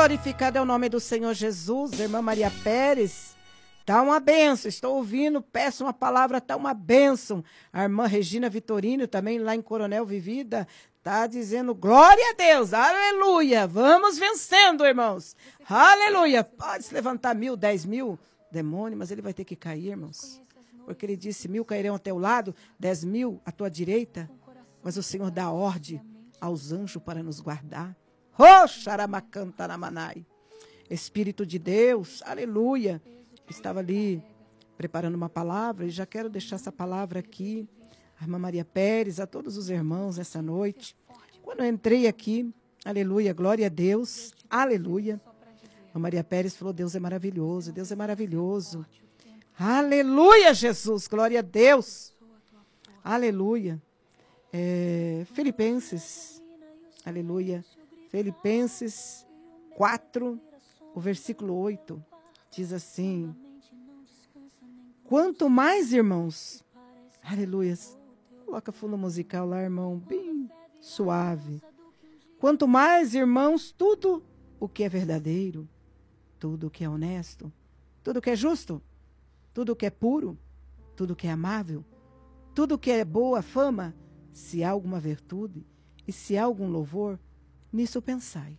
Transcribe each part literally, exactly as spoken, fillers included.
glorificado é o nome do Senhor Jesus. Irmã Maria Pérez, tá uma bênção. Estou ouvindo, peço uma palavra, tá uma bênção. A irmã Regina Vitorino, também lá em Coronel Vivida, tá dizendo glória a Deus, aleluia. Vamos vencendo, irmãos. Aleluia. Pode se levantar mil, dez mil demônios, mas ele vai ter que cair, irmãos. Porque ele disse, mil cairão ao teu lado, dez mil à tua direita. Mas o Senhor dá ordem aos anjos para nos guardar. Oh, xaramacantaramanai. Espírito de Deus, aleluia. Estava ali preparando uma palavra e já quero deixar essa palavra aqui. A irmã Maria Pérez, a todos os irmãos nessa noite. Quando eu entrei aqui, aleluia, glória a Deus, aleluia. A Maria Pérez falou, Deus é maravilhoso, Deus é maravilhoso. Aleluia, Jesus, glória a Deus. Aleluia. É, Filipenses, aleluia. Filipenses quatro, o versículo oito, diz assim: quanto mais, irmãos, aleluia, coloca fundo musical lá, irmão, bem suave. Quanto mais, irmãos, tudo o que é verdadeiro, tudo o que é honesto, tudo o que é justo, tudo o que é puro, tudo o que é amável, tudo o que é boa fama, se há alguma virtude e se há algum louvor, nisso pensai.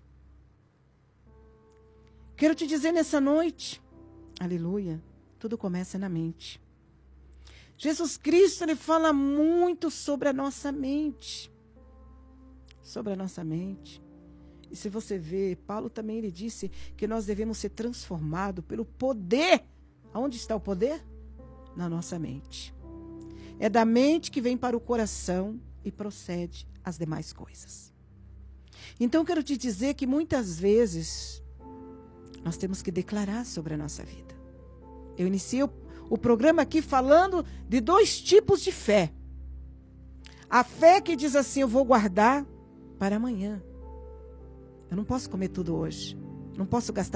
Quero te dizer nessa noite, aleluia, tudo começa na mente. Jesus Cristo, ele fala muito sobre a nossa mente. Sobre a nossa mente. E se você vê, Paulo também ele disse que nós devemos ser transformados pelo poder. Aonde está o poder? Na nossa mente. É da mente que vem para o coração e procede as demais coisas. Então, quero te dizer que muitas vezes nós temos que declarar sobre a nossa vida. Eu iniciei o, o programa aqui falando de dois tipos de fé. A fé que diz assim, eu vou guardar para amanhã. Eu não posso comer tudo hoje. Não posso gastar